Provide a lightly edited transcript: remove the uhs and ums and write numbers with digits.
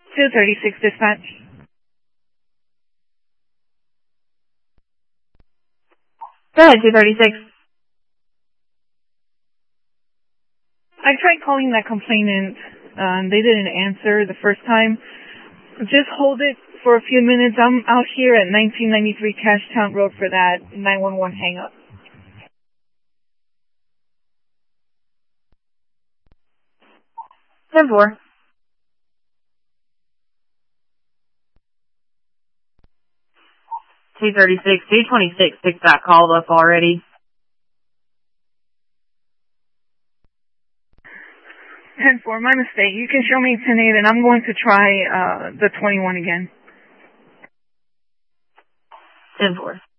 236 dispatch. Go ahead, 236. I tried calling that complainant. They didn't answer the first time. Just hold it for a few minutes. I'm out here at 1993 Cashtown Road for that 911 hang-up. Ten four. $236, 226 picked that call up already. 10-4, my mistake. You can show me 10-8, and I'm going to try the 21 again. 10-4.